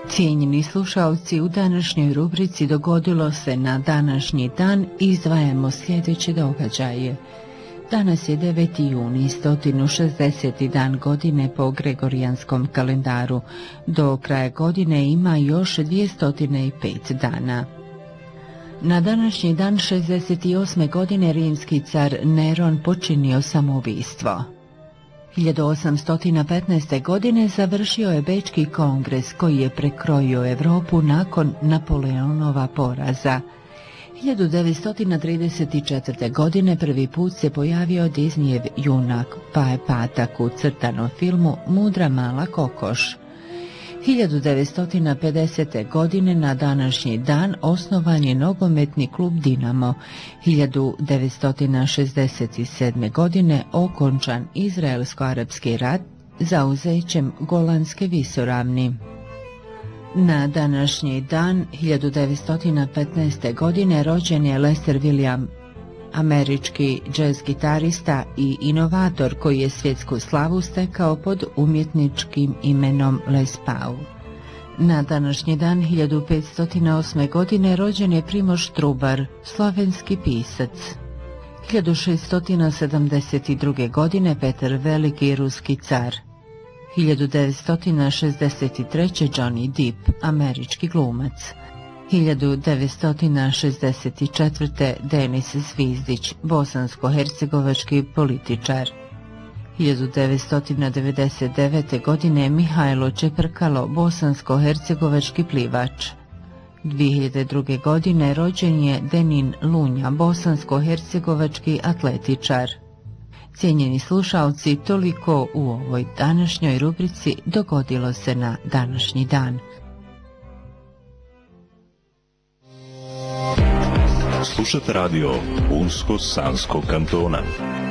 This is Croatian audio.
Cijenjeni slušalci, u današnjoj rubrici Dogodilo se na današnji dan izdvajamo sljedeće događaje. Danas je 9. juni, 160. dan godine po gregorijanskom kalendaru. Do kraja godine ima još 205 dana. Na današnji dan 68. godine rimski car Neron počinio samoubistvo. 1815. godine završio je Bečki kongres koji je prekrojio Europu nakon Napoleonova poraza. 1934. godine prvi put se pojavio Disneyev junak, pa je patak u crtanom filmu Mudra mala kokoš. 1950. godine na današnji dan osnovan je nogometni klub Dinamo. 1967. godine okončan Izraelsko-arapski rat zauzećem Golanske visoravni. Na današnji dan 1915. godine rođen je Lester William, američki džez gitarista i inovator koji je svjetsku slavu stekao pod umjetničkim imenom Les Paul. Na današnji dan 1508. godine rođen je Primož Trubar, slovenski pisac. 1672. godine Petar Veliki, ruski car. 1963. Johnny Depp, američki glumac. 1964. Denis Zvizdić, bosansko-hercegovački političar. 1999. godine Mihajlo Čeprkalo, bosansko-hercegovački plivač. 2002. godine rođen je Denin Lunja, bosansko-hercegovački atletičar. Cijenjeni slušalci, toliko u ovoj današnjoj rubrici Dogodilo se na današnji dan. Slušate radio Unsko-Sanskog kantona.